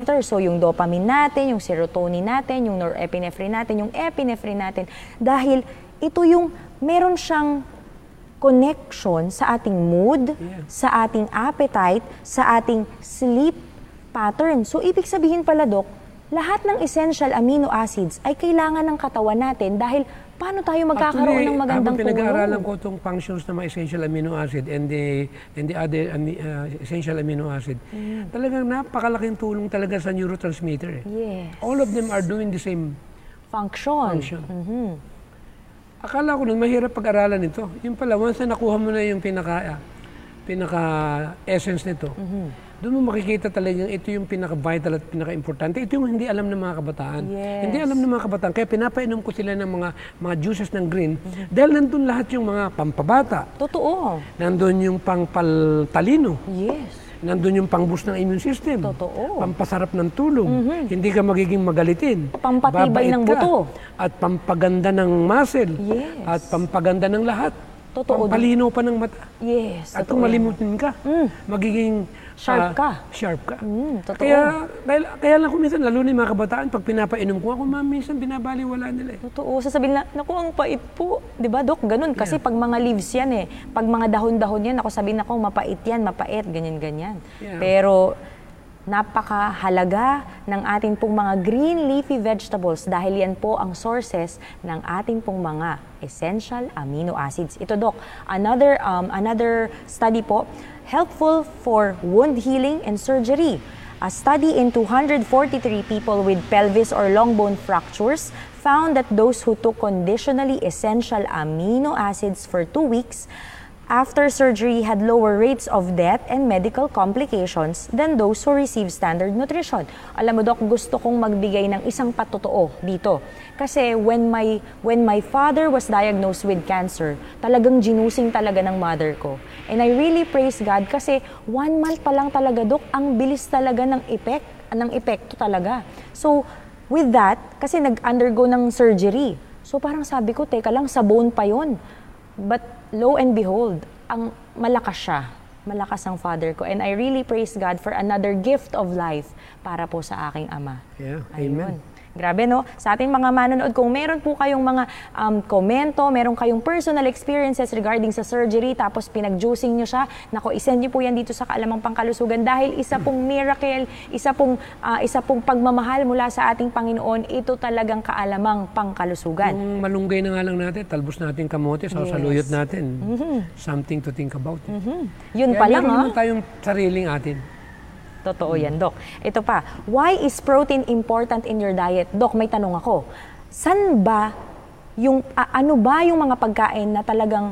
neurotransmitter. So yung dopamine natin, yung serotonin natin, yung norepinephrine natin, yung epinephrine natin. Dahil ito yung meron siyang connection sa ating mood, sa ating appetite, sa ating sleep pattern. So ibig sabihin pala, Dok, lahat ng essential amino acids ay kailangan ng katawan natin dahil paano tayo magkakaroon ng magandang tulog? Pinag-aaralan ko itong functions ng mga essential amino acid and the other essential amino acid. Talagang napakalaking tulong talaga sa neurotransmitter. Yes. All of them are doing the same function. Akala ko nun, mahirap pag-aralan ito. Yung pala, once na nakuha mo na yung pinaka-essence nito, doon mo makikita talagang ito yung pinaka-vital at pinaka-importante. Ito yung hindi alam ng mga kabataan. Yes. Hindi alam ng mga kabataan. Kaya pinapainom ko sila ng mga juices ng green. Dahil nandun lahat yung mga pampabata. Totoo. Nandun yung pangpaltalino. Yes. Nandun yung pang-boost ng immune system. Totoo. Pampasarap ng tulog. Hindi ka magiging magalitin. Pampatibay ng buto. At pampaganda ng muscle. Yes. At pampaganda ng lahat. Totoo. Pampalino pa ng mata. Yes. At kung malimutin ka, magiging sharp ka. Sharp ka. Totoo. Kaya lang kung minsan, lalo na yung mga kabataan, pag pinapainom ko, ako minsan binabaliwala nila. Totoo. Sasabihin na, naku, ang pait po. Di ba, Dok? Ganun. Kasi pag mga leaves yan pag mga dahon-dahon yan, ako sabihin ako, mapait yan, mapait, ganyan-ganyan. Pero napakahalaga ng ating pong mga green leafy vegetables dahil yan po ang sources ng ating pong mga essential amino acids. Ito, Dok, another study po, helpful for wound healing and surgery. A study in 243 people with pelvis or long bone fractures found that those who took conditionally essential amino acids for 2 weeks after surgery had lower rates of death and medical complications than those who received standard nutrition. Alam mo, Dok, gusto kong magbigay ng isang patotoo dito. Kasi when my father was diagnosed with cancer, talagang ginusing talaga ng mother ko. And I really praise God kasi 1 month pa lang talaga, Dok, ang bilis talaga ng epekto talaga. So, with that, kasi nag-undergo ng surgery. So, parang sabi ko, teka lang, sa bone pa yun. But lo and behold, ang malakas siya. Malakas ang father ko. And I really praise God for another gift of life para po sa aking ama. Yeah, Ayun. amen. Grabe, no? Sa ating mga manonood, kung meron po kayong mga komento, meron kayong personal experiences regarding sa surgery, tapos pinag-juicing nyo siya, nako, isend nyo po yan dito sa Kaalamang Pangkalusugan dahil isa pong miracle, isa pong pagmamahal mula sa ating Panginoon, ito talagang Kaalamang Pangkalusugan. Kung malunggay na nga lang natin, talbos natin kamote, saluyot natin. Something to think about. Yun pa lang, meron naman tayong sariling atin. Totoo yan, Dok. Ito pa, why is protein important in your diet? Dok, may tanong ako. San ba ano ba yung mga pagkain na talagang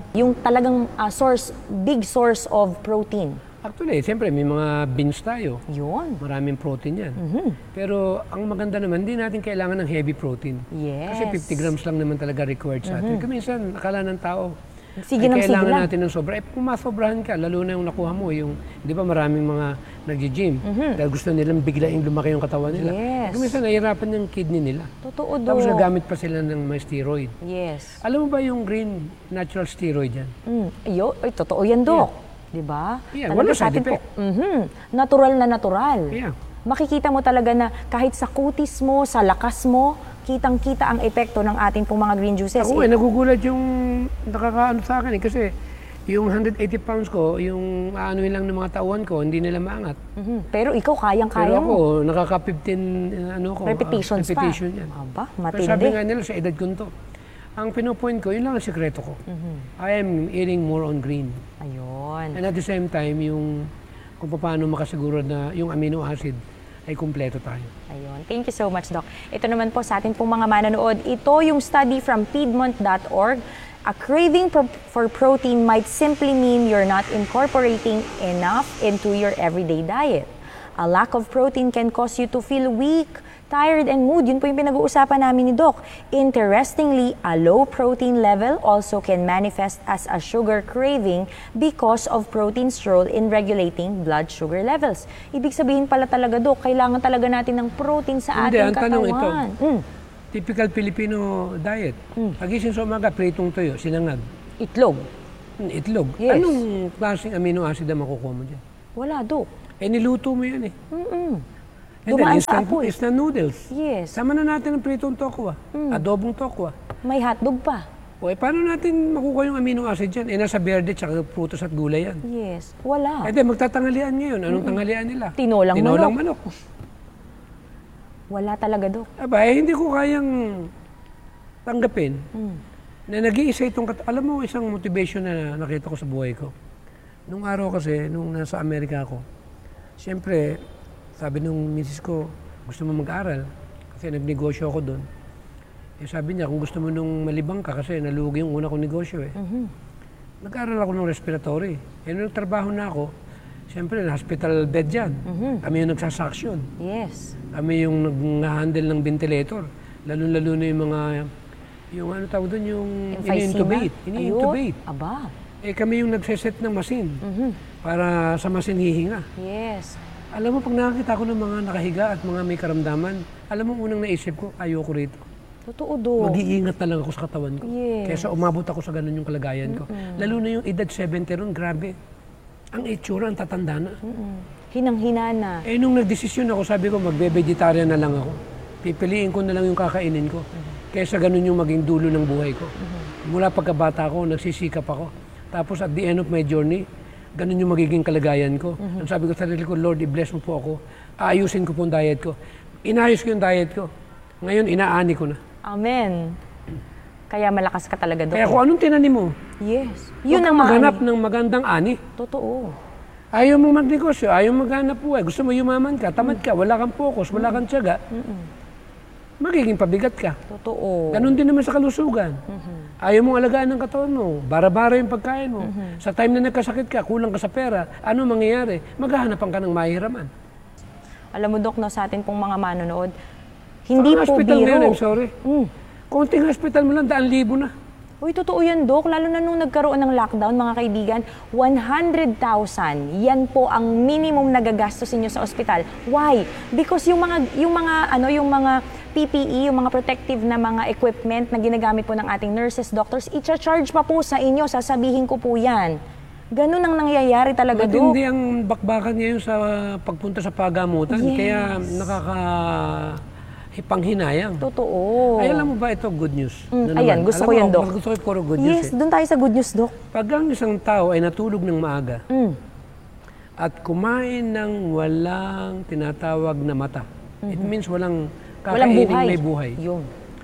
big source of protein? Actually, siyempre may mga beans tayo. Yun. Maraming protein yan. Pero ang maganda naman, hindi natin kailangan ng heavy protein. Yes. Kasi 50 grams lang naman talaga required sa atin. Kasi minsan, akala ng tao, lang. kailangan natin ng sobra. Kung masobrahan ka, lalo na yung nakuha mo, yung, di ba maraming mga nag-gym, dahil gusto nilang biglaing lumaki yung katawan nila. Yes. Kung minsan, nahihirapan yung kidney nila. Totoo, Dok. Tapos nagamit pa sila ng may steroid. Yes. Alam mo ba yung green natural steroid yan? Totoo yan, Dok. Di ba? Yeah, wala side effect. Natural na natural. Yeah. Makikita mo talaga na kahit sa kutis mo, sa lakas mo, kitang-kita ang epekto ng ating pong mga green juices. Ako nagugulat yung nakakaano sa akin kasi yung 180 pounds ko, yung aanuin lang ng mga tauhan ko, hindi nila maangat. Pero ikaw, kayang-kaya Pero ako, mo. nakaka-15 Repetitions pa. repetition yan. Aba, Pero matindi. sabi nga nila, sa edad ko to, ang pinopoint ko, yun lang ang sekreto ko. I am eating more on green. Ayun. And at the same time, yung kung paano makasiguro na yung amino acid ay kumpleto tayo. Ayun. Thank you so much, Doc. Ito naman po sa atin pong mga manonood. Ito yung study from Piedmont.org. A craving for protein might simply mean you're not incorporating enough into your everyday diet. A lack of protein can cause you to feel weak, tired, and mood. Yun po yung pinag-uusapan namin ni Doc. Interestingly, a low protein level also can manifest as a sugar craving because of protein's role in regulating blood sugar levels. Ibig sabihin pala talaga, Doc, kailangan talaga natin ng protein sa ating katawan. Tanong ito, typical Filipino diet. Pagising sa umaga, pritong tuyo, sinangag. Itlog. Itlog. Yes. Anong klaseng amino acid na makukuha mo dyan? Wala, Doc. Niluto mo yan eh. And Dumaan then sa apoy. instant noodles. Yes. Sama na natin ang pritong tokwa, adobong tokwa. May hotdog pa. O paano natin makukuha yung amino acid dyan? Nasa berde tsaka prutas at gulay yan. Yes. Wala. Then magtatanghalian ngayon. Anong tanghalian nila? Tinolang manok. Wala talaga, Dok. Hindi ko kayang tanggapin na nag-iisa itong... Alam mo, isang motivation na nakita ko sa buhay ko. Nung araw kasi, nung nasa Amerika ako, siyempre, sabi nung misis ko, gusto mo mag-aral. Kasi nagnegosyo ako doon. Sabi niya, kung gusto mo nung malibang ka, kasi nalugi yung una kong negosyo eh. Nag-aral ako ng respiratory. Nung trabaho na ako, siyempre, hospital bed dyan. Kami yung nagsasuction. Yes. Kami yung nag-handle ng ventilator. Lalo-lalo na yung mga, yung ano tawag doon, yung ini-intubate. Ini-intubate. Aba. Kami yung nagseset ng machine para sa machine hihinga. Yes. Alam mo, pag nakakita ko ng mga nakahiga at mga may karamdaman, alam mo, unang naisip ko, ayoko rito. Totoo, Dok. Mag-iingat na lang ako sa katawan ko. Yes. Kesa umabot ako sa ganun yung kalagayan ko. Lalo na yung edad 70 ron, grabe. Ang itsura, ang tatanda na. Hinang-hina na. Nung nagdesisyon ako, sabi ko, magbe-vegetarian na lang ako. Pipiliin ko na lang yung kakainin ko. Kesa ganun yung maging dulo ng buhay ko. Mula pagkabata ko, nagsisikap ako. Tapos at the end of my journey, ganun yung magiging kalagayan ko. Ang sabi ko sa sarili ko, Lord, i-bless mo po ako. Aayusin ko po ang diet ko. Inayos ko yung diet ko. Ngayon, inaani ko na. Amen. Kaya malakas ka talaga, Dok. Kaya kung anong tinanim mo, yes. Yun ang maghanap ng magandang ani. Totoo. Ayaw mong magnegosyo, ayaw maghanap buhay. Gusto mo yumaman ka, tamad ka, wala kang focus, wala kang tiyaga. Magiging pabigat ka. Totoo. Ganon din naman sa kalusugan. Ayaw mong alagaan ng katawan mo, bara-bara yung pagkain mo. Sa time na nagkasakit ka, kulang ka sa pera, ano mangyayari? Maghahanapan ka ng mahiraman. Alam mo, Dok, no, sa atin pong mga manonood, hindi po hospital biro. ngayon, I'm sorry. Konting hospital mo lang, 100,000 na. Uy, totoo yan, Dok. Lalo na nung nagkaroon ng lockdown, mga kaibigan, 100,000. Yan po ang minimum na gagastusin nyo sa ospital. Why? Because yung mga PPE, yung mga protective na mga equipment na ginagamit po ng ating nurses, doctors, i-charge pa po sa inyo. Sasabihin ko po yan. Ganun ang nangyayari talaga, Dok. Matindi ang bakbakan ngayon sa pagpunta sa pagamutan. Yes. Kaya panghinayang. Totoo. Ay, alam mo ba ito, good news? Ayan, gusto ko yan, Dok. Gusto ko puro good news. Yes, doon tayo sa good news, Dok. Pag ang isang tao ay natulog ng maaga at kumain ng walang tinatawag na mata, it means walang kakainin may buhay. Yun.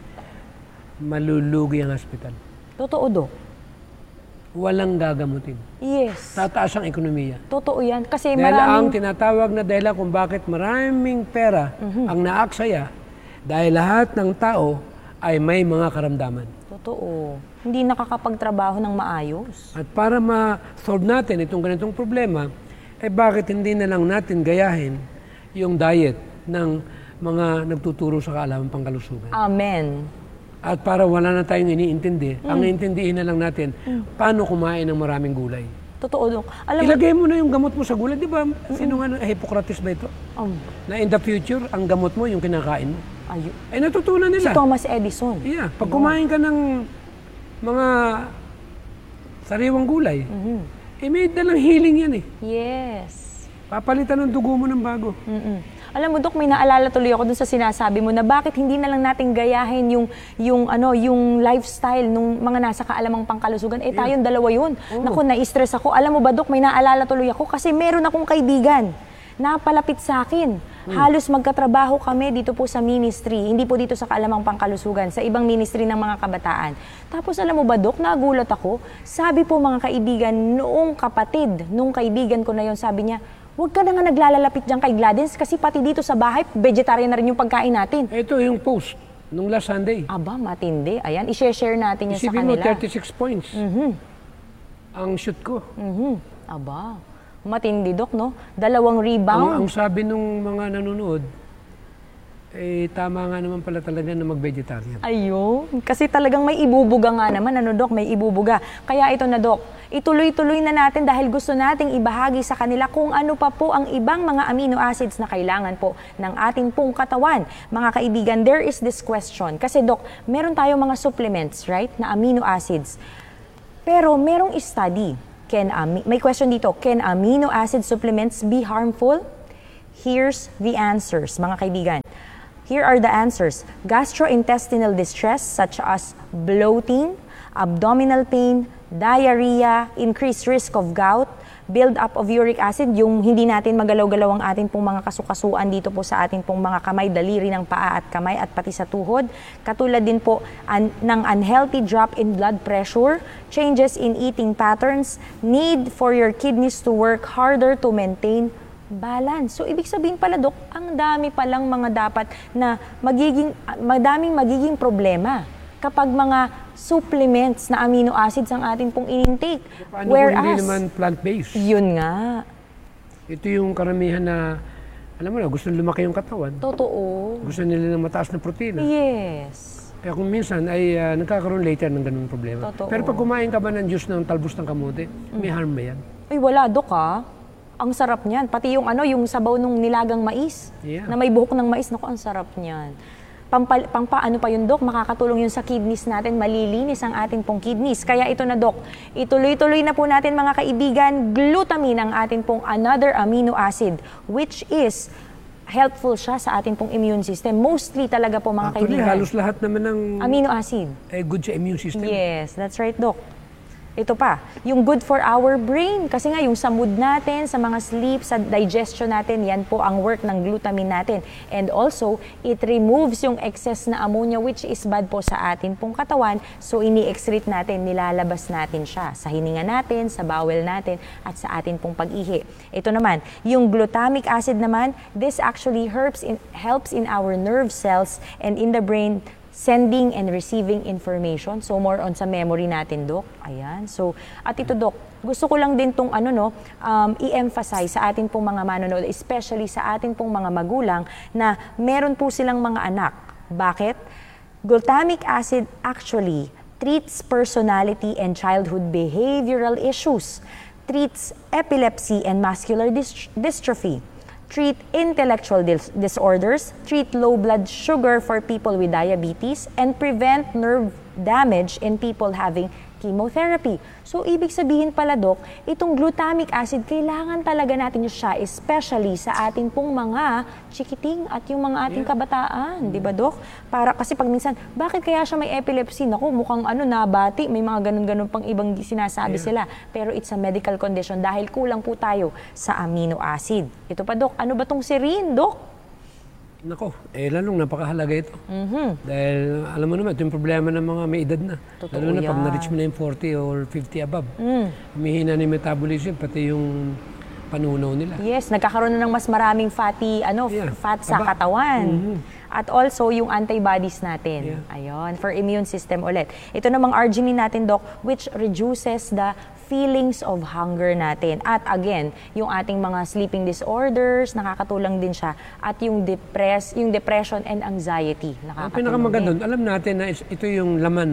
Malulugi ang hospital. Totoo, Dok. Walang gagamutin. Yes. Tataas ang ekonomiya. Totoo yan. Kasi dahil ang maraming... tinatawag na dahilan kung bakit maraming pera ang naaksaya dahil lahat ng tao ay may mga karamdaman. Totoo. Hindi nakakapagtrabaho ng maayos. At para ma-solve natin itong ganitong problema, bakit hindi na lang natin gayahin yung diet ng mga nagtuturo sa kaalaman pangkalusugan? Amen. At para wala na tayong iniintindi, ang iintindihin na lang natin, paano kumain ng maraming gulay. Totoo, Dok. Alam mo, ilagay mo na yung gamot mo sa gulay. Di ba, sino nga, Hippocrates ba ito? Na in the future, ang gamot mo, yung kinakain mo. Ay natutunan nila. Si Thomas Edison. Yeah. Pag kumain ka ng mga sariwang gulay, may dalang healing yan eh. Yes. Papalitan ng dugo mo ng bago. Alam mo, Dok, may naalala tuloy ako dun sa sinasabi mo na bakit hindi na lang natin gayahin yung lifestyle nung mga nasa kaalamang pangkalusugan. Tayong dalawa yun. Naku, na-stress ako. Alam mo ba, Dok, may naalala tuloy ako kasi meron akong kaibigan na palapit sa akin. Halos magkatrabaho kami dito po sa ministry, hindi po dito sa kaalamang pangkalusugan, sa ibang ministry ng mga kabataan. Tapos alam mo ba, Dok, nagulat ako. Sabi po mga kaibigan, noong kapatid, nung kaibigan ko na yon, sabi niya, huwag ka na nga naglalapit dyan kay Gladys kasi pati dito sa bahay, vegetarian na rin yung pagkain natin. Ito yung post nung last Sunday. Aba, matindi. Ayan, i-share natin yan sa Isipin mo, kanila. 36 points. Ang shoot ko. Aba, matindi, Dok, no? 2 rebound. Ang sabi nung mga nanonood, tama nga naman pala talaga na mag-vegetarian. Ayun. Kasi talagang may ibubuga nga naman. Ano, Dok? May ibubuga. Kaya ito na, Dok. Ituloy-tuloy na natin dahil gusto nating ibahagi sa kanila kung ano pa po ang ibang mga amino acids na kailangan po ng ating pong katawan. Mga kaibigan, there is this question. Kasi, Dok, meron tayong mga supplements, right, na amino acids. Pero merong study. May question dito. Can amino acid supplements be harmful? Here's the answers, mga kaibigan. Here are the answers. Gastrointestinal distress such as bloating, abdominal pain, diarrhea, increased risk of gout, build-up of uric acid, yung hindi natin magalaw-galaw ang atin pong mga kasukasuan dito po sa atin pong mga kamay, daliri ng paa at kamay at pati sa tuhod. Katulad din po ng unhealthy drop in blood pressure, changes in eating patterns, need for your kidneys to work harder to maintain balance. So, ibig sabihin pala, Dok, ang dami palang mga dapat na madaming magiging problema kapag mga supplements na amino acids ang atin pong in-intake. Paano kung hindi naman plant-based? Yun nga. Ito yung karamihan na, alam mo na, gusto lumaki yung katawan. Totoo. Gusto nila ng mataas na protina. Yes. Kaya kung minsan ay nagkakaroon later ng ganung problema. Totoo. Pero pag kumain ka ba ng juice ng talbos ng kamote, may harm ba yan? Ay, wala, Dok, ha? Ang sarap niyan. Pati yung yung sabaw nung nilagang mais. Yeah. Na may buhok ng mais. Naku, ang sarap niyan. Ano pa yun, Dok? Makakatulong yun sa kidneys natin. Malilinis ang ating pong kidneys. Kaya ito na, Dok. Ituloy-tuloy na po natin, mga kaibigan. Glutamine ang ating pong another amino acid, which is helpful siya sa ating pong immune system. Mostly talaga po, mga kaibigan. Halos lahat naman ng amino acid. Good sa immune system. Yes, that's right, Dok. Ito pa, yung good for our brain. Kasi nga, yung sa mood natin, sa mga sleep, sa digestion natin, yan po ang work ng glutamine natin. And also, it removes yung excess na ammonia which is bad po sa atin pong katawan. So, ini-excrete natin, nilalabas natin siya sa hininga natin, sa bowel natin, at sa atin pong pag-ihi. Ito naman, yung glutamic acid naman, this actually helps in our nerve cells and in the brain, sending and receiving information. So, more on sa memory natin, Dok. Ayan. So, at ito, Dok, gusto ko lang din itong i-emphasize sa atin pong mga manonood, especially sa atin pong mga magulang, na meron po silang mga anak. Bakit? Glutamic acid actually treats personality and childhood behavioral issues, treats epilepsy and muscular dystrophy, treat intellectual disorders, treat low blood sugar for people with diabetes, and prevent nerve damage in people having chemotherapy. So, ibig sabihin pala, Dok, itong glutamic acid, kailangan talaga natin siya, especially sa ating pong mga chikiting at yung mga ating kabataan. Di ba, Dok? Kasi pag minsan, bakit kaya siya may epilepsy? Naku, mukhang nabati, may mga ganun-ganun pang ibang sinasabi sila. Pero it's a medical condition dahil kulang po tayo sa amino acid. Ito pa, Dok, ano ba tong serine, Dok? Nako, lalong napakahalaga ito. Dahil alam mo naman, ito yung problema ng mga may edad na. Totoo lalo na yan. pag na-reach mo na yung 40 or 50 above. Humihina na yung metabolism, pati yung panunaw nila. Yes, nagkakaroon na ng mas maraming fatty, fat sa katawan. At also, yung antibodies natin. Ayun, for immune system ulit. Ito namang arginine natin, Doc, which reduces the feelings of hunger natin. At again, yung ating mga sleeping disorders, nakakatulong din siya. At yung depression and anxiety, nakakatulong ang pinakamaganda doon, alam natin na ito yung laman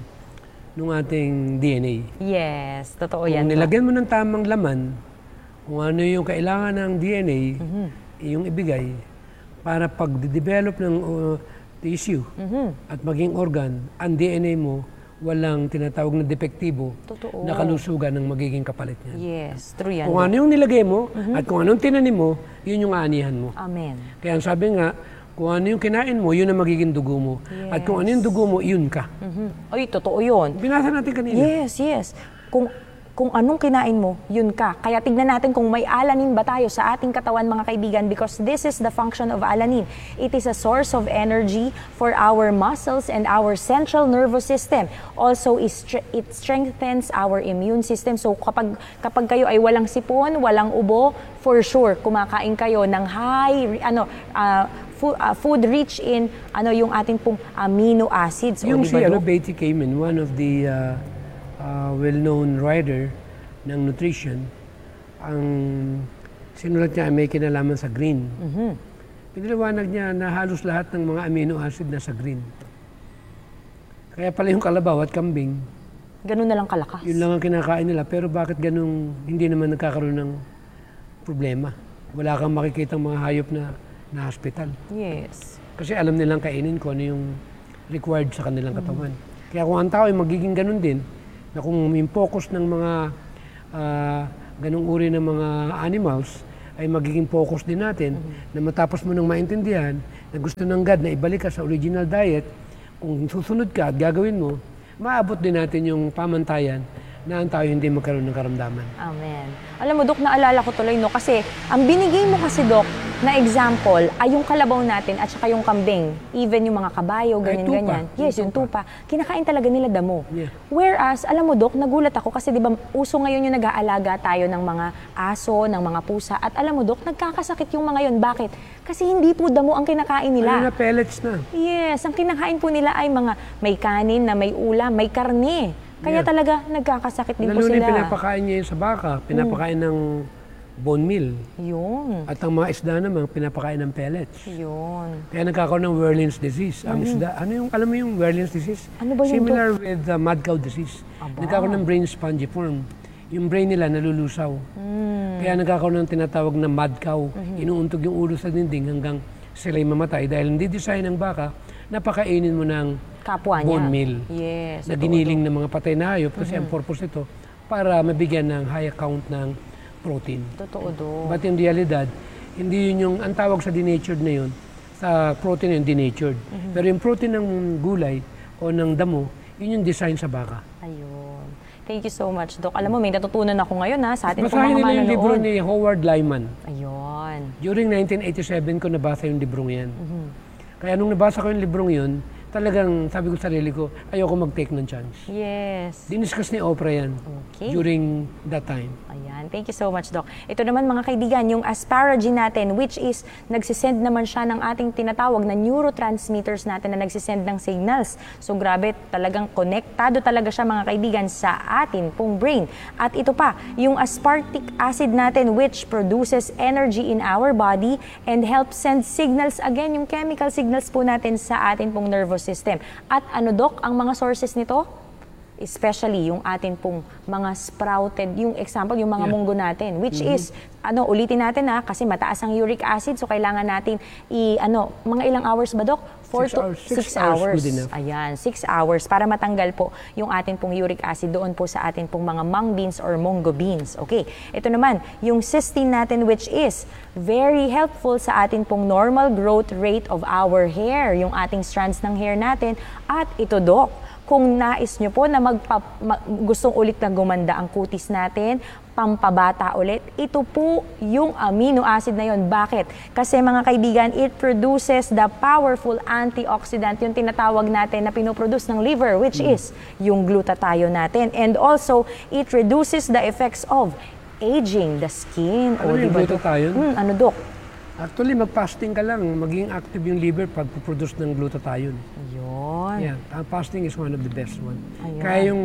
ng ating DNA. Yes, totoo yan. Kung nilagyan mo ng tamang laman, kung ano yung kailangan ng DNA, yung ibigay, para pag-develop ng tissue at maging organ, ang DNA mo, walang tinatawag na depektibo na kalusugan ng magiging kapalit niya. Yes, true yan. Kung ano yung nilagay mo at kung anong tinanim mo, yun yung aanihan mo. Amen. Kaya ang sabi nga, kung ano yung kinain mo, yun ang magiging dugo mo. Yes. At kung ano yung dugo mo, yun ka. Ay, totoo yun. Binasa natin kanina. Yes. Kung anong kinain mo, yun ka. Kaya tignan natin kung may alanin ba tayo sa ating katawan, mga kaibigan, because this is the function of alanin. It is a source of energy for our muscles and our central nervous system. Also, it strengthens our immune system. So, kapag kayo ay walang sipon, walang ubo, for sure, kumakain kayo ng high, food rich in, yung ating pong amino acids. Yung Betty Kamen, one of the well-known writer ng nutrition, ang sinulat niya may kinalaman sa green. Piniliwanag niya na halos lahat ng mga amino acid na sa green. Kaya pala yung kalabaw at kambing, ganun na lang kalakas. Yun lang ang kinakain nila. Pero bakit ganun hindi naman nagkakaroon ng problema? Wala kang makikitang mga hayop na hospital. Yes. Kasi alam nilang kainin kung ano yung required sa kanilang katawan. Kaya kung ang tao ay magiging ganun din, na kung yung focus ng mga ganung uri ng mga animals ay magiging focus din natin na matapos mo nang maintindihan na gusto ng God na ibalik ka sa original diet, kung susunod ka at gagawin mo, maabot din natin yung pamantayan na ang tayo hindi magkaroon ng karamdaman. Amen. Alam mo, Dok, naalala ko tuloy, no? Kasi ang binigay mo kasi, Dok, na example ay yung kalabaw natin at saka yung kambing. Even yung mga kabayo, ganyan-ganyan. Yes, yung tupa. Kinakain talaga nila damo. Yeah. Whereas, alam mo, Dok, nagulat ako kasi di ba uso ngayon yung nag-aalaga tayo ng mga aso, ng mga pusa. At alam mo, Dok, nagkakasakit yung mga yon. Bakit? Kasi hindi po damo ang kinakain nila. Ano na, pellets na. Yes, ang kinakain po nila ay mga may kanin na may ulam, may karne. Kaya talaga nagkakasakit din po sila. Lalo na pinapakain niya yun sa baka, pinapakain ng bone meal. Yun. At ang mga isda naman, pinapakain ng pellets. Yun. Kaya nagkakaroon ng Werlin's disease. Ang isda, alam mo yung Werlin's disease? Ano ba yun, Similar with mad cow disease. Nagkakaroon ng brain spongiform. Yung brain nila nalulusaw. Kaya nagkakaroon ng tinatawag na mad cow. Inuuntog yung ulo sa dinding hanggang sila'y mamatay dahil hindi design ng baka, napakainin mo ng Kapwa niya. bone meal. Yes. Na giniling ng mga patay na hayop kasi ang purpose nito para mabigyan ng high count ng protein. Totoo, Dok. But in realidad, hindi yun yung, ang tawag sa denatured na yun, sa protein na yun, denatured. Pero yung protein ng gulay o ng damo, yun yung design sa baka. Ayun. Thank you so much, Dok. Alam mo, may natutunan ako ngayon sa atin pong Basahin mga nila yung libro manonood. ni Howard Lyman. Ayun. During 1987 ko nabasa yung librong yan. Kaya nung nabasa ko yung librong yun, talagang sabi ko sa sarili ko, ayoko mag-take ng chance. Yes. Diniscuss ni Oprah yan Okay. during that time. Ayan. Thank you so much, Doc. Ito naman mga kaibigan, yung asparagine natin, which is nagsisend naman siya ng ating tinatawag na neurotransmitters natin na nagsisend ng signals. So grabe, talagang konektado talaga siya mga kaibigan sa atin pong brain. At ito pa, yung aspartic acid natin which produces energy in our body and helps send signals, again, yung chemical signals po natin sa atin pong nervous system. At ano, Doc, ang mga sources nito? Especially yung atin pong mga sprouted, yung example, yung mga munggo natin, which is, ulitin natin kasi mataas ang uric acid, so kailangan natin mga ilang hours ba, Doc? 4 to 6 hours. Ayan, 6 hours para matanggal po yung atin pong uric acid doon po sa atin pong mga mung beans or mungo beans. Okay, ito naman, yung cysteine natin which is very helpful sa atin pong normal growth rate of our hair, yung ating strands ng hair natin. At ito, Doc, kung nais nyo po na gustong ulit na gumanda ang kutis natin, pampabata ulit, ito po yung amino acid na yon. Bakit? Kasi mga kaibigan, it produces the powerful antioxidant, yung tinatawag natin na pinoproduce ng liver, which is yung glutathione natin. And also, it reduces the effects of aging the skin. Ano yung glutathione? Ano, Doc? Actually, mag-fasting ka lang, maging active yung liver pag produce ng glutathione. Yun. Yeah, fasting is one of the best one. Ayun. Kaya yung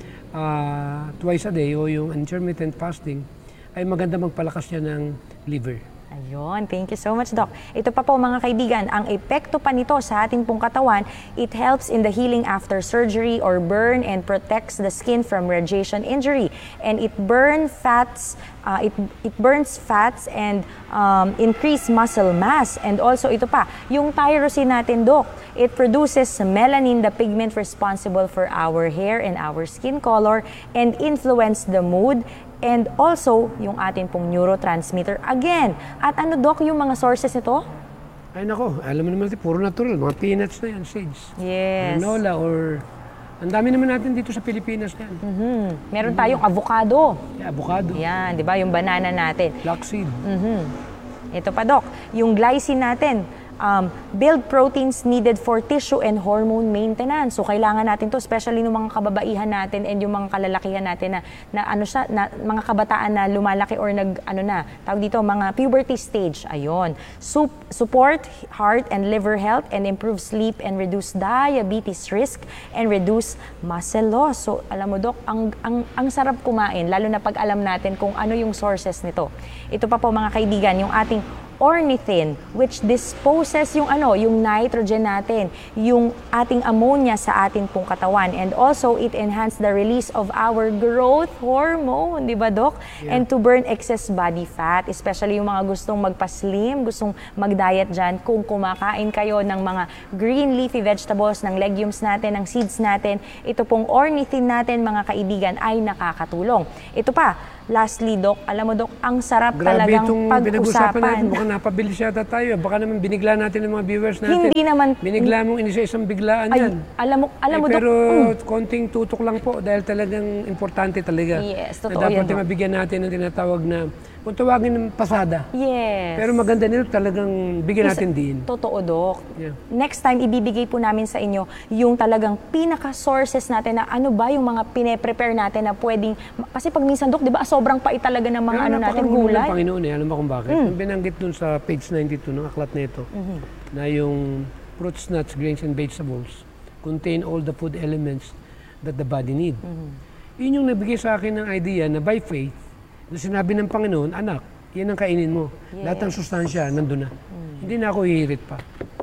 twice a day o yung intermittent fasting ay maganda magpalakas yan ng liver. Ayun, thank you so much, Doc. Ito pa po mga kaibigan, ang epekto pa nito sa ating pong katawan, it helps in the healing after surgery or burn and protects the skin from radiation injury. And it burns fats, it burns fats and increase muscle mass. And also ito pa, yung tyrosine natin, Doc, it produces melanin, the pigment responsible for our hair and our skin color and influence the mood. And also, yung atin pong neurotransmitter. Again, at ano, Doc, yung mga sources nito? Ay nako, alam mo naman natin, puro natural. Mga peanuts na yan, seeds. Yes. Granola or... Ang dami naman natin dito sa Pilipinas yan. Meron tayong avocado. Yeah, avocado. Yan, di ba? Yung banana natin. Flaxseed. Ito pa, Doc, yung glycine natin. Build proteins needed for tissue and hormone maintenance. So kailangan natin to, especially ng mga kababaihan natin and yung mga kalalakihan natin na mga kabataan na lumalaki or tawag dito, mga puberty stage. Ayun. Support heart and liver health and improve sleep and reduce diabetes risk and reduce muscle loss. So alam mo, Doc, ang sarap kumain, lalo na pag alam natin kung ano yung sources nito. Ito pa po mga kaibigan, yung ating ornithine, which disposes yung nitrogen natin, yung ating ammonia sa ating pong katawan. And also, it enhances the release of our growth hormone, di ba, Doc? Yeah. And to burn excess body fat, especially yung mga gustong magpa-slim, gustong mag-diet dyan, kung kumakain kayo ng mga green leafy vegetables, ng legumes natin, ng seeds natin, ito pong ornithine natin, mga kaibigan, ay nakakatulong. Ito pa, lastly, Doc, alam mo, Doc, ang sarap Grabe talagang itong pinag-usapan natin. pag-usapan. Mukhang napabilis yata tayo. Baka naman binigla natin ang mga viewers natin. Hindi naman. Binigla mong inisa-isang biglaan Ay, yan. alam mo, Doc. Pero konting tutok lang po dahil talagang importante talaga. Yes, totoo na dapat yan, Doc. mabigyan natin ng tinatawag na, kung tawagin ng pasada. Yes. Pero maganda nito talagang bigyan natin din. Totoo, Doc. Yeah. Next time, ibibigay po namin sa inyo yung talagang pinaka-sources natin na ano ba yung mga pine-prepare natin na pwedeng, kasi pag minsan, Doc, di ba, sobrang pait talaga ng mga ano natin, gulay. Ng Panginoon alam mo kung bakit? Yung binanggit dun sa page 92 ng aklat nito, na yung fruits, nuts, grains, and vegetables contain all the food elements that the body need. Yun yung nabigay sa akin ng idea na by faith, na sinabi ng Panginoon, anak, yan ang kainin mo. Yes. Lahat ng sustansya, nandun na. Hindi na ako hihirit pa.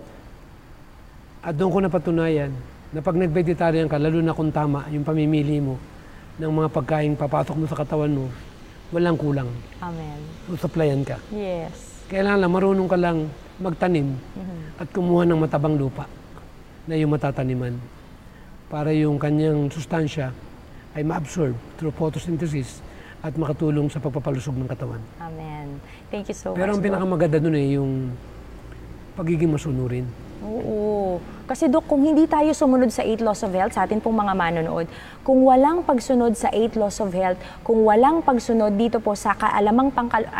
At doon ko napatunayan na pag nag-vegetarian ka, lalo na kung tama yung pamimili mo ng mga pagkain papasok mo sa katawan mo, walang kulang. Amen. Supplyan ka. Yes. Kailangan lang, marunong ka lang magtanim at kumuha ng matabang lupa na yung matataniman para yung kanyang sustansya ay ma-absorb through photosynthesis at makatulong sa pagpapalusog ng katawan. Amen. Thank you so Pero much, ang Doc. pinakamaganda dun yung pagiging masunurin. Oo. Kasi, Doc, kung hindi tayo sumunod sa 8 laws of health, sa atin pong mga manonood, kung walang pagsunod sa 8 laws of health, kung walang pagsunod dito po sa kaalamang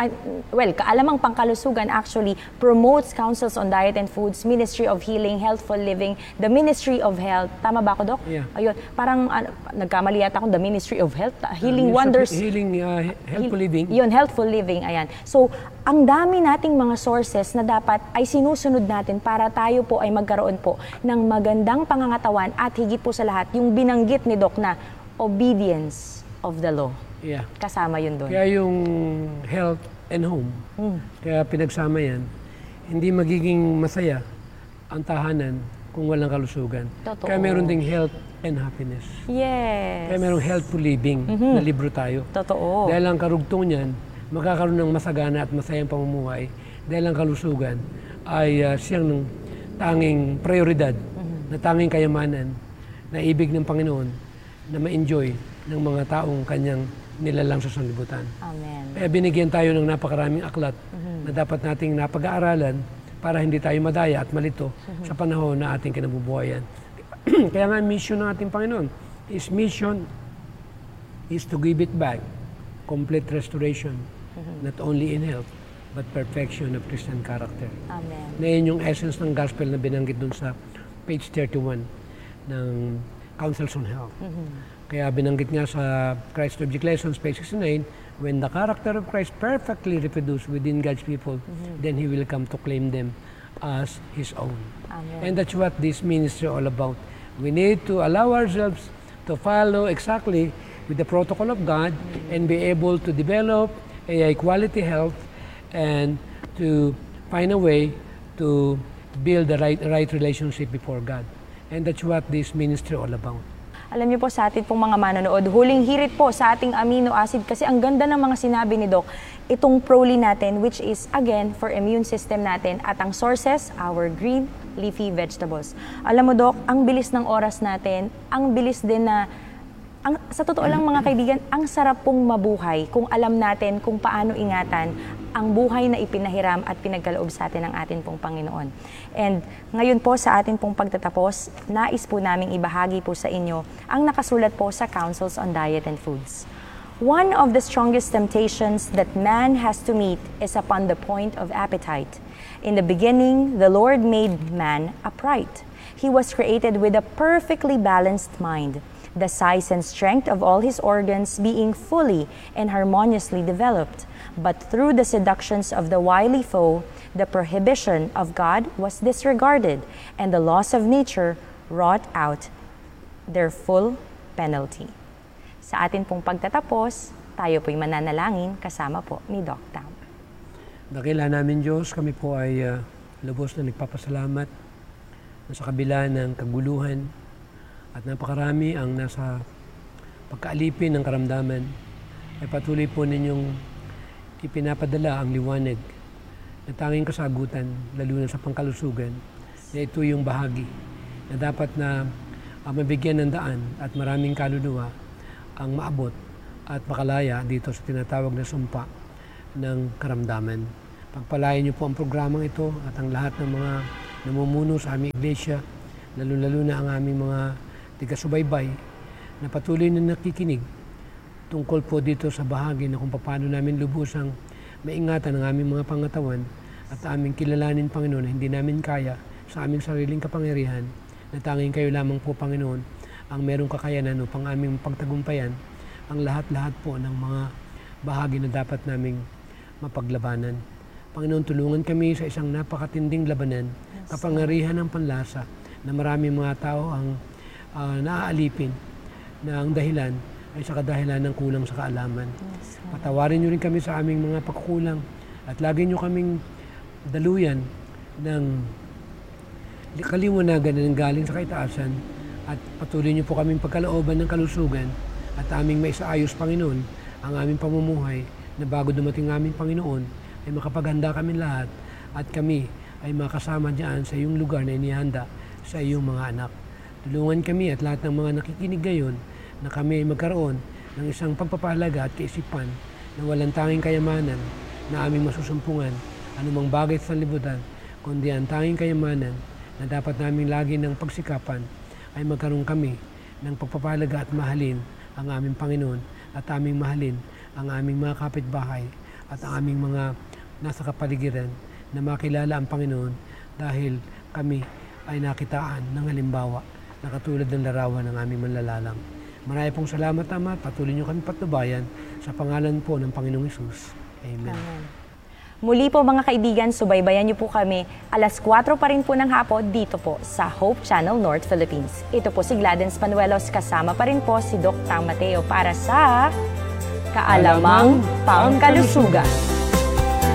pangkalusugan actually promotes councils on diet and foods, Ministry of Healing, Healthful Living, the Ministry of Health. Tama ba ako, Doc? Yeah. Ayun. Parang nagkamali yata akong the Ministry of Health. Healing Wonders. Healing, healthful living. Yun, healthful living. Ayan. So, ang dami nating mga sources na dapat ay sinusunod natin para tayo po ay magkaroon po ng magandang pangangatawan at higit po sa lahat, yung binanggit ni Doc na obedience of the law. Yeah. Kasama yun doon. Kaya yung health and home, kaya pinagsama yan, hindi magiging masaya ang tahanan kung walang kalusugan. Totoo. Kaya meron ding health and happiness. Yes. Kaya merong healthful living na libro tayo. Totoo. Dahil ang karugtong niyan, magkakaroon ng masagana at masayang pamumuhay dahil ang kalusugan ay siyang tanging prioridad, na tanging kayamanan, na ibig ng Panginoon na ma-enjoy ng mga taong kanyang nilalang sa sanlibutan. Amen. Kaya binigyan tayo ng napakaraming aklat na dapat nating napag-aaralan para hindi tayo madaya at malito sa panahon na ating kinabubuhayan. Kaya nga mission ng ating Panginoon, His mission is to give it back, complete restoration, not only in health, but perfection of Christian character. Amen. Na yun yung essence ng gospel na binanggit dun sa page 31 ng Counsels on Health. Kaya binanggit nga sa Christ Object Lessons, page 69, when the character of Christ perfectly reproduced within God's people, then He will come to claim them as His own. Amen. And that's what this ministry is all about. We need to allow ourselves to follow exactly with the protocol of God and be able to develop a quality health and to find a way to build the right relationship before God. And that's what this ministry all about. Alam niyo po sa atin pong mga manonood, huling hirit po sa ating amino acid kasi ang ganda ng mga sinabi ni Doc, itong proline natin which is again for immune system natin at ang sources, our green leafy vegetables. Alam mo Doc, ang bilis ng oras natin, ang bilis din na sa totoo lang mga kaibigan, ang sarap pong mabuhay kung alam natin kung paano ingatan ang buhay na ipinahiram at pinagkaloob sa atin ng atin pong Panginoon. And ngayon po sa atin pong pagtatapos, nais po naming ibahagi po sa inyo ang nakasulat po sa Counsels on Diet and Foods. One of the strongest temptations that man has to meet is upon the point of appetite. In the beginning, the Lord made man upright. He was created with a perfectly balanced mind, the size and strength of all his organs being fully and harmoniously developed. But through the seductions of the wily foe, the prohibition of God was disregarded, and the laws of nature wrought out their full penalty. Sa atin pong pagtatapos, tayo po'y mananalangin kasama po ni Doc Tam. Dakila namin Diyos, kami po ay lubos na nagpapasalamat na sa kabila ng kaguluhan at napakarami ang nasa pagkaalipin ng karamdaman, ay patuloy po ninyong ipinapadala ang liwanag na tanging kasagutan, lalo na sa pangkalusugan, na ito yung bahagi na dapat na mabigyan ng daan at maraming kaluluwa ang maabot at makalaya dito sa tinatawag na sumpa ng karamdaman. Pagpalayan niyo po ang programang ito at ang lahat ng mga namumuno sa aming iglesia, lalo-lalo na ang aming mga tiga-subaybay na patuloy na nakikinig tungkol po dito sa bahagi na kung paano namin lubusang maingatan ang aming mga pangatawan at aming kilalanin, Panginoon, na hindi namin kaya sa aming sariling kapangyarihan, na tanging kayo lamang po, Panginoon, ang merong kakayanan upang aming pagtagumpayan ang lahat-lahat po ng mga bahagi na dapat naming mapaglabanan. Panginoon, tulungan kami sa isang napakatinding labanan, kapangyarihan ng panlasa na maraming mga tao ang naaalipin na ang dahilan ay sa kadahilan ng kulang sa kaalaman. Patawarin niyo rin kami sa aming mga pagkukulang at lagi niyo kaming daluyan ng kaliwanagan na galing sa kaitaasan at patuloy niyo po kaming pagkalooban ng kalusugan at aming maisaayos, Panginoon, ang aming pamumuhay na bago dumating aming Panginoon ay makapaghanda kami lahat at kami ay makasama diyan sa iyong lugar na inihanda sa iyong mga anak. Tulungan kami at lahat ng mga nakikinig ngayon na kami ay magkaroon ng isang pagpapahalaga at kaisipan na walang tanging kayamanan na aming masusumpungan anumang bagay sa libutan, kundi ang tanging kayamanan na dapat namin lagi ng pagsikapan ay magkaroon kami ng pagpapahalaga at mahalin ang aming Panginoon at aming mahalin ang aming mga kapitbahay at ang aming mga nasa kapaligiran na makilala ang Panginoon dahil kami ay nakitaan ng halimbawa na katulad ng larawan ng aming manlalalang. Marami pong salamat, Ama. Patuloy niyo kami patnubayan sa pangalan po ng Panginoong Hesus. Amen. Amen. Muli po mga kaibigan, subaybayan niyo po kami 4:00 pa rin po ng hapon dito po sa Hope Channel North Philippines. Ito po si Gladys Panuelos, kasama pa rin po si Doc Tang Mateo para sa Kaalamang Pangkalusugan.